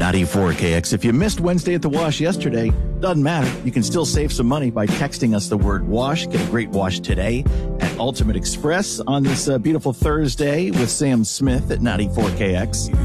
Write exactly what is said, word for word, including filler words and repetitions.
ninety-four K X. If you missed Wednesday at the wash yesterday, doesn't matter. You can still save some money by texting us the word wash. Get a great wash today at Ultimate Express on this uh, beautiful Thursday with Sam Smith at ninety-four K X.